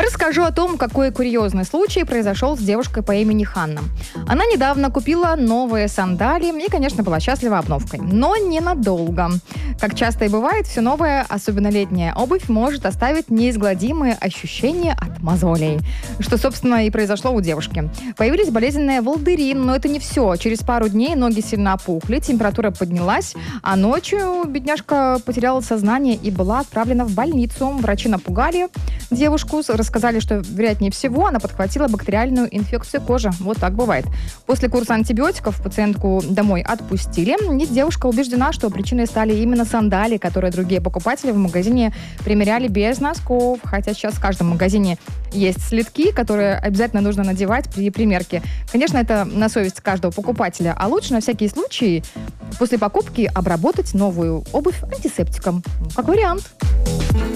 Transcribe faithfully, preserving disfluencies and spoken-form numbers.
Расскажу о том, какой курьезный случай произошел с девушкой по имени Ханна. Она недавно купила новые сандалии и, конечно, была счастлива обновкой. Но ненадолго. Как часто и бывает, все новое, особенно летняя обувь, может оставить неизгладимые ощущения от мозолей. Что, собственно, и произошло у девушки. Появились болезненные волдыри, но это не все. Через пару дней ноги сильно опухли, температура поднялась, а ночью бедняжка потеряла сознание и была отправлена в больницу. Врачи напугали девушку, рассказали, что, вероятнее всего, она подхватила бактериальную инфекцию кожи. Вот так бывает. После курса антибиотиков пациентку домой отпустили. И девушка убеждена, что причиной стали именно сандалии, которые другие покупатели в магазине примеряли без носков. Хотя сейчас в каждом магазине есть следки, которые обязательно нужно надевать при примерке. Конечно, это на совесть каждого покупателя. А лучше на всякий случай после покупки обработать новую обувь антисептиком. Как вариант.